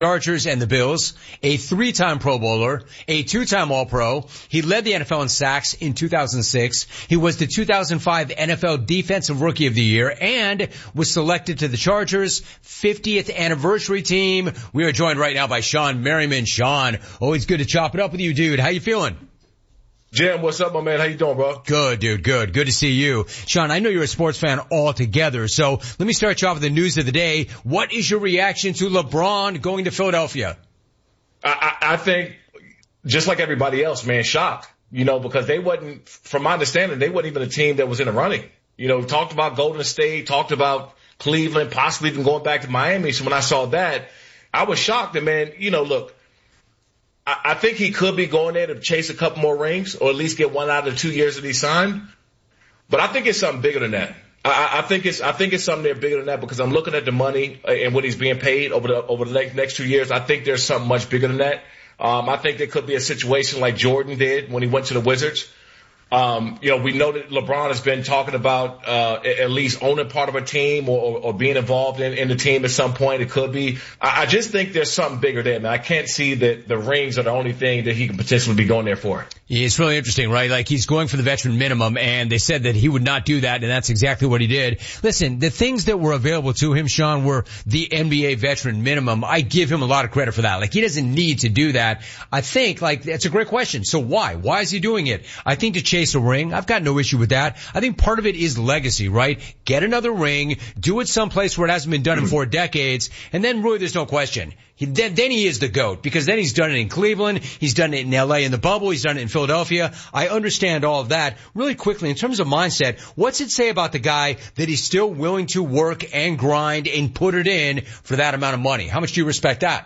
Chargers and the Bills, a 3-time Pro Bowler, a 2-time All-Pro. He led the NFL in sacks in 2006. He was the 2005 NFL Defensive Rookie of the Year and was selected to the Chargers 50th anniversary team. We are joined right now by Shawne Merriman. Sean, always good to chop it up with you, dude. How you feeling? Jim, what's up, my man? How you doing, bro? Good, dude. Good. Good to see you. Sean, I know you're a sports fan altogether, so let me start you off with the news of the day. What is your reaction to LeBron going to Philadelphia? I think, just like everybody else, man, shocked. Because they wasn't, from my understanding, they wasn't even a team that was in the running. Talked about Golden State, talked about Cleveland, possibly even going back to Miami. So when I saw that, I was shocked. And, man, look, I think he could be going there to chase a couple more rings or at least get one out of the 2 years that he signed. But I think it's something bigger than that. I think it's something there bigger than that because I'm looking at the money and what he's being paid over the next 2 years. I think there's something much bigger than that. I think there could be a situation like Jordan did when he went to the Wizards. We know that LeBron has been talking about at least owning part of a team or being involved in the team at some point. It could be. I just think there's something bigger there, man. I can't see that the rings are the only thing that he can potentially be going there for. Yeah, it's really interesting, right? Like he's going for the veteran minimum, and they said that he would not do that, and that's exactly what he did. Listen, the things that were available to him, Sean, were the NBA veteran minimum. I give him a lot of credit for that. Like he doesn't need to do that. I think that's a great question. So why? Why is he doing it? I think to chase a ring. I've got no issue with that. I think part of it is legacy, right? Get another ring, do it someplace where it hasn't been done in 4 decades, and then really there's no question. Then he is the GOAT because then he's done it in Cleveland, he's done it in LA in the bubble, he's done it in Philadelphia. I understand all of that. Really quickly, in terms of mindset, what's it say about the guy that he's still willing to work and grind and put it in for that amount of money? How much do you respect that?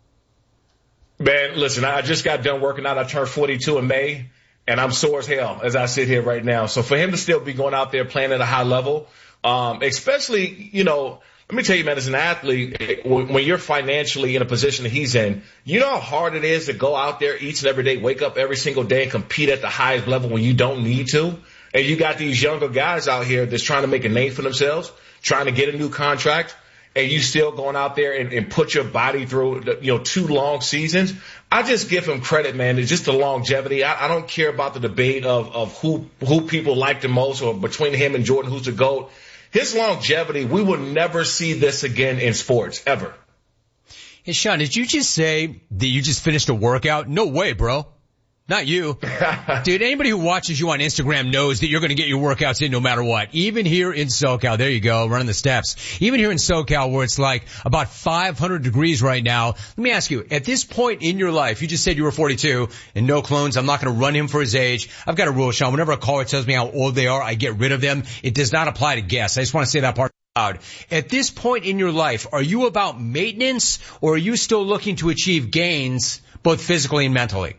Man, listen, I just got done working out. I turned 42 in May. And I'm sore as hell as I sit here right now. So for him to still be going out there playing at a high level, especially, let me tell you, man, as an athlete, when you're financially in a position that he's in, you know how hard it is to go out there each and every day, wake up every single day and compete at the highest level when you don't need to. And you got these younger guys out here that's trying to make a name for themselves, trying to get a new contract. And you still going out there and put your body through, 2 long seasons. I just give him credit, man. It's just the longevity. I don't care about the debate of who people like the most or between him and Jordan, who's the GOAT. His longevity, we will never see this again in sports, ever. Hey, Sean, did you just say that you just finished a workout? No way, bro. Not you. Dude, anybody who watches you on Instagram knows that you're going to get your workouts in no matter what. Even here in SoCal, there you go, running the steps. Even here in SoCal where it's like about 500 degrees right now. Let me ask you, at this point in your life, you just said you were 42 and no clones. I'm not going to run him for his age. I've got a rule, Sean. Whenever a caller tells me how old they are, I get rid of them. It does not apply to guests. I just want to say that part loud. At this point in your life, are you about maintenance or are you still looking to achieve gains both physically and mentally?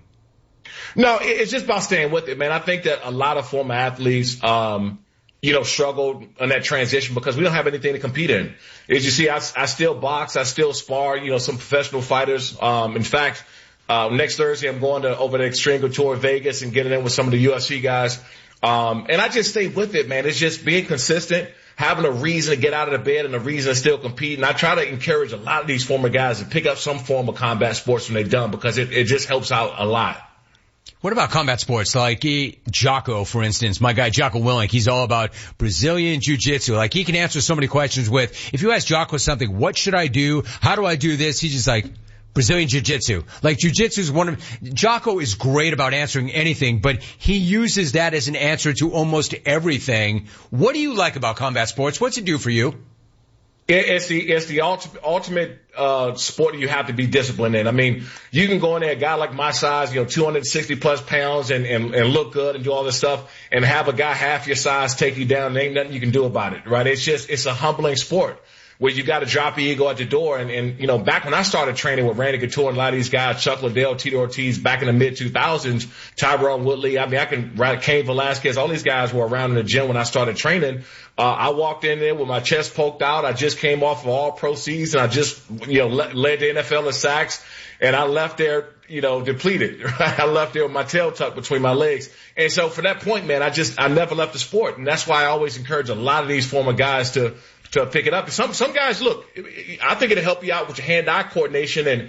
No, it's just about staying with it, man. I think that a lot of former athletes, struggled on that transition because we don't have anything to compete in. As you see, I still box, I still spar, some professional fighters. In fact, next Thursday I'm going over to Extreme Couture Vegas and getting in with some of the UFC guys. And I just stay with it, man. It's just being consistent, having a reason to get out of the bed and a reason to still compete. And I try to encourage a lot of these former guys to pick up some form of combat sports when they're done because it just helps out a lot. What about combat sports? Like Jocko, for instance, my guy Jocko Willink, he's all about Brazilian Jiu-Jitsu. Like he can answer so many questions with, if you ask Jocko something, what should I do? How do I do this? He's just like, Brazilian Jiu-Jitsu. Like Jiu-Jitsu is Jocko is great about answering anything, but he uses that as an answer to almost everything. What do you like about combat sports? What's it do for you? It's the ultimate sport that you have to be disciplined in. I mean, you can go in there, a guy like my size, 260 plus pounds and look good and do all this stuff and have a guy half your size take you down. There ain't nothing you can do about it, right? It's a humbling sport where you got to drop your ego at the door. And back when I started training with Randy Couture and a lot of these guys, Chuck Liddell, Tito Ortiz, back in the mid 2000s, Tyrone Woodley, Cain Velasquez, all these guys were around in the gym when I started training. I walked in there with my chest poked out. I just came off of all pro season. I just, led the NFL in sacks and I left there, depleted. Right? I left there with my tail tucked between my legs. And so for that point, man, I never left the sport. And that's why I always encourage a lot of these former guys to to pick it up. Some guys, look, I think it'll help you out with your hand-eye coordination